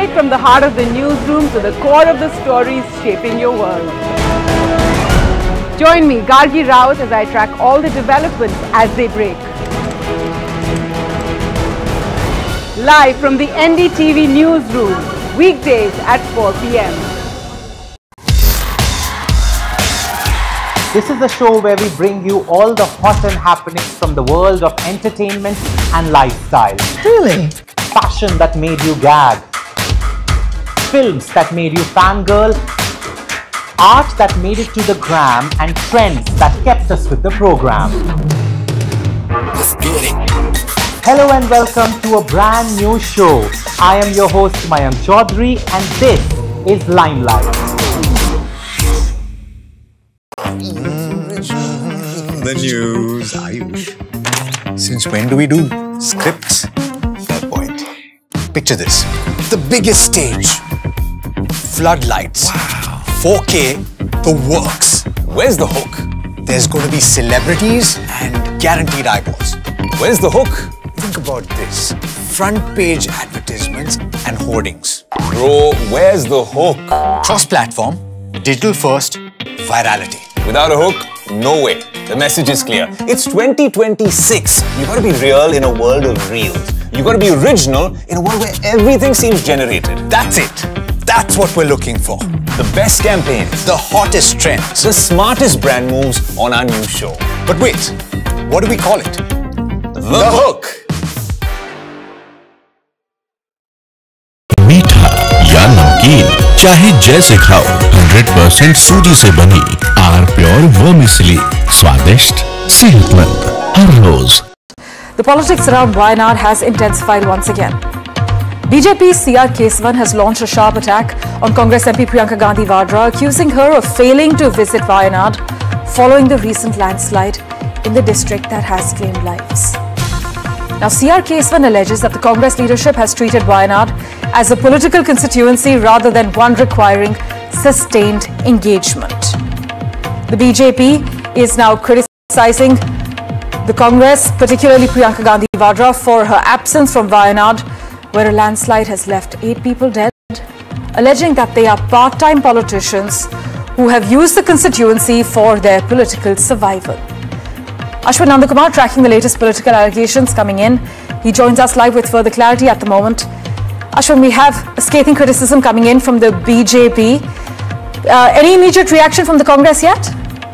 Straight from the heart of the newsroom to the core of the stories shaping your world. Join me, Gargi Rawat, as I track all the developments as they break. Live from the NDTV newsroom, weekdays at 4 p.m. This is the show where we bring you all the hot and happenings from the world of entertainment and lifestyle. Really? Fashion that made you gag. Films that made you fangirl. Art that made it to the gram, and trends that kept us with the program. Let's get it. Hello and welcome to a brand new show. I am your host Mayank Chaudhary and this is Limelight. The news, Ayush. Since when do we do scripts? Fair point. Picture this. The biggest stage. Floodlights. Wow. 4K. The works. Where's the hook? There's going to be celebrities and guaranteed eyeballs. Where's the hook? Think about this. Front page advertisements and hoardings. Bro, where's the hook? Cross-platform, digital first, virality. Without a hook, no way. The message is clear. It's 2026. You gotta be real in a world of reels. You gotta be original in a world where everything seems generated. That's it. That's what we're looking for. The best campaigns, the hottest trends, the smartest brand moves on our new show. But wait, what do we call it? The Hook. मीठा या नमकीन, चाहे जैसे खाओ, 100% सूजी से बनी are pure vermicelli, स्वादिष्ट, सेहतमंद, हर रोज। The politics around Wayanad has intensified once again. BJP's C.R. Kesavan has launched a sharp attack on Congress MP Priyanka Gandhi Vadra, accusing her of failing to visit Wayanad following the recent landslide in the district that has claimed lives. Now, C.R. Kesavan alleges that the Congress leadership has treated Wayanad as a political constituency rather than one requiring sustained engagement. The BJP is now criticizing the Congress, particularly Priyanka Gandhi Vadra, for her absence from Wayanad, where a landslide has left 8 people dead, alleging that they are part-time politicians who have used the constituency for their political survival. Ashwin Nandakumar tracking the latest political allegations coming in. He joins us live with further clarity at the moment. Ashwin, we have a scathing criticism coming in from the BJP. Any immediate reaction from the Congress yet?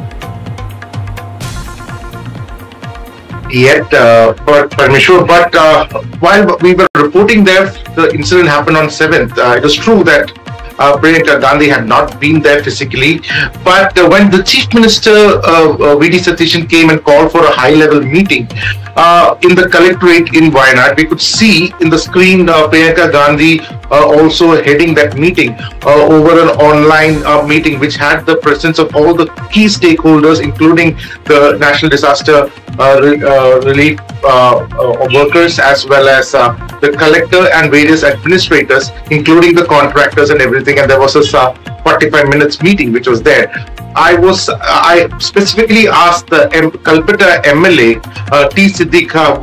Parmeshwar, but while we were reporting there, the incident happened on 7th. It is true that Priyanka Gandhi had not been there physically, but when the Chief Minister V.D. Satishan came and called for a high-level meeting in the collectorate in Wayanad, we could see in the screen Priyanka Gandhi also heading that meeting over an online meeting which had the presence of all the key stakeholders, including the National Disaster Relief workers, as well as the collector and various administrators, including the contractors and everything. And there was a 45 minutes meeting which was there. I specifically asked the Kalpata MLA T. Siddiqa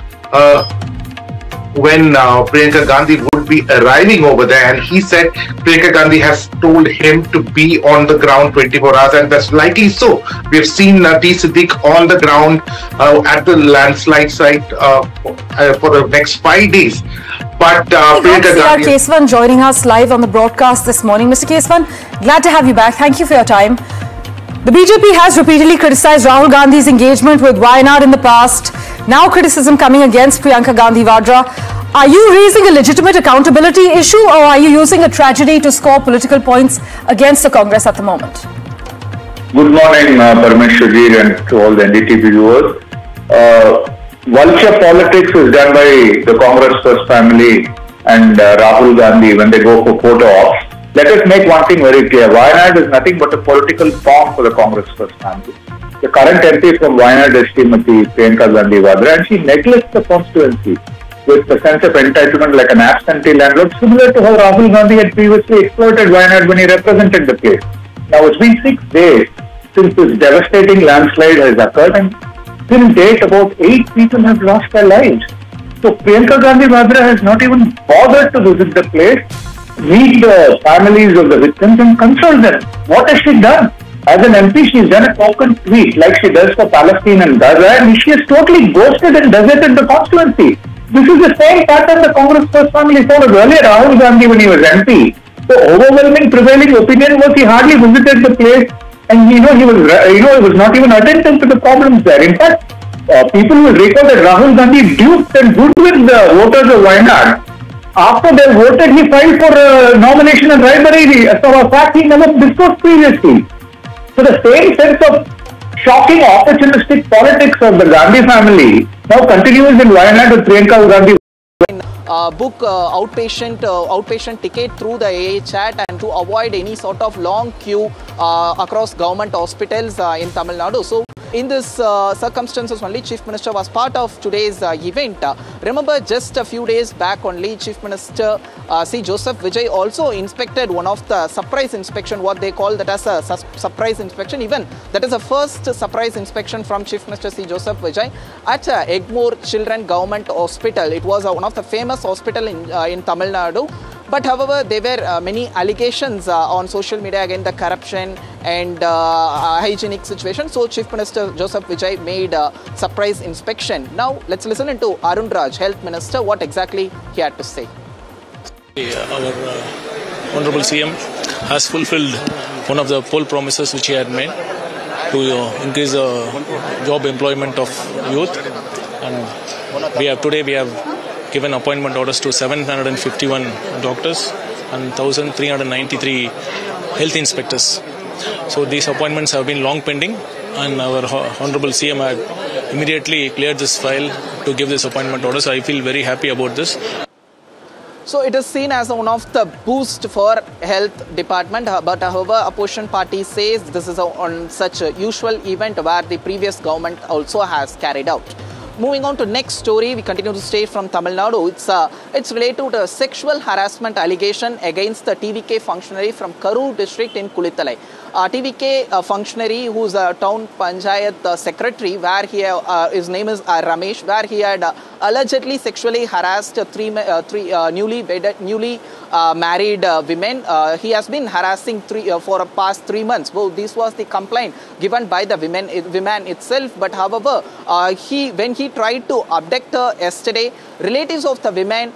when Priyanka Gandhi would be arriving over there, and he said Priyanka Gandhi has told him to be on the ground 24 hours, and that's likely so. We have seen T. Siddiq on the ground at the landslide site for the next 5 days. But Priyanka Gandhi... Kesavan joining us live on the broadcast this morning. Mr. Kesavan, glad to have you back. Thank you for your time. The BJP has repeatedly criticized Rahul Gandhi's engagement with Wayanad in the past. Now criticism coming against Priyanka Gandhi Vadra. Are you raising a legitimate accountability issue, or are you using a tragedy to score political points against the Congress at the moment? Good morning, Parmeshwar and to all the NDTV viewers. Vulture politics is done by the Congress First Family and Rahul Gandhi when they go for photo ops. Let us make one thing very clear. Wayanad is nothing but a political pawn for the Congress First Family. The current MP from Wayanad is Srimati Priyanka Gandhi Vadra, and she neglects the constituency with a sense of entitlement like an absentee landlord, similar to how Rahul Gandhi had previously exploited Wayanad when he represented the place. Now it's been 6 days since this devastating landslide has occurred, and till date about 8 people have lost their lives. So Priyanka Gandhi Vadra has not even bothered to visit the place. meet the families of the victims and console them. What has she done? As an MP, she's done a token tweet like she does for Palestine and Gaza, and she has totally ghosted and deserted the constituency. This is the same pattern the Congress first family followed earlier. Rahul Gandhi, when he was MP, the overwhelming prevailing opinion was he hardly visited the place, and he was not even attentive to the problems there. In fact, people will recall that Rahul Gandhi duped and good with the voters of Wayanad. After they voted, he filed for nomination and Raebareli, a fact he never discussed previously. So the same sense of shocking opportunistic politics of the Gandhi family now continues in Wayanad with Priyanka Gandhi. Book outpatient ticket through the AA chat and to avoid any sort of long queue across government hospitals in Tamil Nadu. So in this circumstances only, Chief Minister was part of today's event. Remember, just a few days back only, Chief Minister C. Joseph Vijay also inspected one of the surprise inspection, what they call that as a surprise inspection. Even that is the first surprise inspection from Chief Minister C. Joseph Vijay at Egmore Children Government Hospital. It was one of the famous hospital in Tamil Nadu. But however, there were many allegations on social media against the corruption and hygienic situation. So Chief Minister Joseph Vijay made a surprise inspection. Now let's listen into Arun Raj, Health Minister, what exactly he had to say. Our Honorable CM has fulfilled one of the poll promises which he had made to increase the job employment of youth. And today we have given appointment orders to 751 doctors and 1,393 health inspectors. So these appointments have been long pending, and our Honorable CM had immediately cleared this file to give this appointment order. So I feel very happy about this. So it is seen as one of the boost for health department, but however opposition party says this is on such a usual event where the previous government also has carried out. Moving on to next story, we continue to stay from Tamil Nadu. It's related to a sexual harassment allegation against the TVK functionary from Karur district in Kulithalai. TVK functionary who's a town panchayat secretary, where his name is Ramesh, where he had allegedly sexually harassed three newly married women. He has been harassing for the past 3 months. Well, this was the complaint given by the woman itself. But however, when he tried to abduct her yesterday, relatives of the women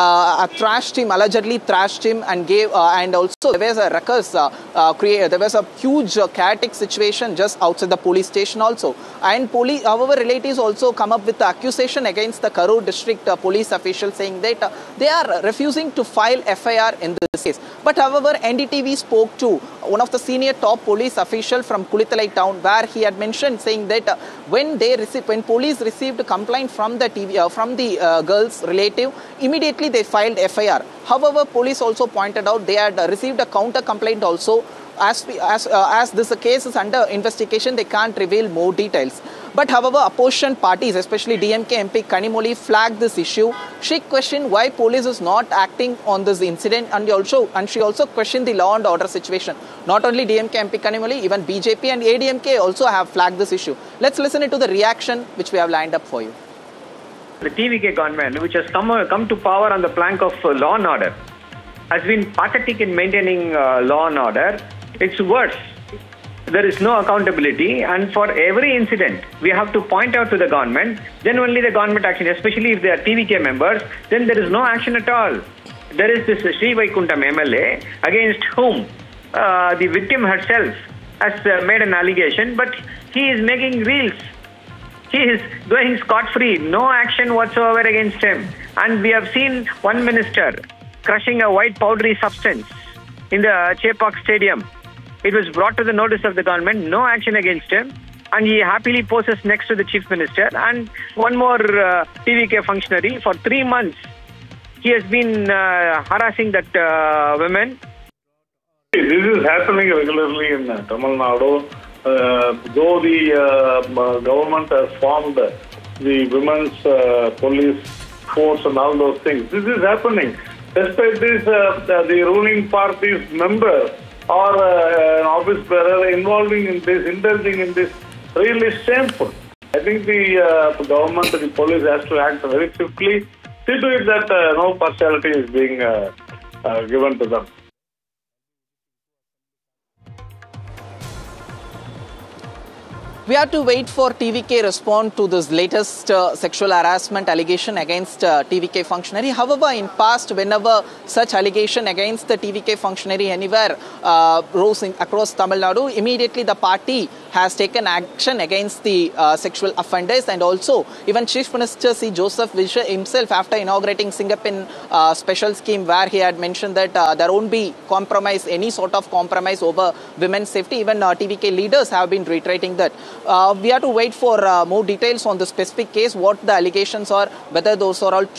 allegedly thrashed him and and also there was a ruckus there was a huge chaotic situation just outside the police station also. And however, relatives also come up with the accusation against the Karur district police officials, saying that they are refusing to file FIR in this case. But however, NDTV spoke to one of the senior top police official from Kulithalai town, where he had mentioned, saying that when police received a complaint from the girl's relative, immediately they filed FIR. However, police also pointed out they had received a counter complaint also. As this case is under investigation, they can't reveal more details. But however, opposition parties, especially DMK MP Kanimoli, flagged this issue. She questioned why police is not acting on this incident, and she also questioned the law and order situation. Not only DMK MP Kanimoli, even BJP and ADMK also have flagged this issue. Let's listen to the reaction which we have lined up for you. The TVK government, which has come to power on the plank of law and order, has been pathetic in maintaining law and order. It's worse. There is no accountability, and for every incident, we have to point out to the government. Then only the government action, especially if they are TVK members, then there is no action at all. There is this Sri Vaikuntham MLA against whom the victim herself has made an allegation, but he is making reels. He is going scot-free, no action whatsoever against him. And we have seen one minister crushing a white powdery substance in the Chepauk Stadium. It was brought to the notice of the government, no action against him, and he happily poses next to the Chief Minister. And one more TVK functionary, for 3 months, he has been harassing that woman. This is happening regularly in Tamil Nadu. Though the government has formed the women's police force and all those things, this is happening. Despite this, the ruling party's member or an office bearer indulging in this, really shameful. I think the government, the police has to act very swiftly. See to it that no partiality is being given to them. We have to wait for TVK respond to this latest sexual harassment allegation against TVK functionary. However, in past, whenever such allegation against the TVK functionary anywhere rose across Tamil Nadu, immediately the party has taken action against the sexual offenders, and also even Chief Minister C. Joseph Vijay himself, after inaugurating Singapin special scheme, where he had mentioned that there won't be compromise, any sort of compromise over women's safety. Even TVK leaders have been reiterating that. We have to wait for more details on the specific case, what the allegations are, whether those are all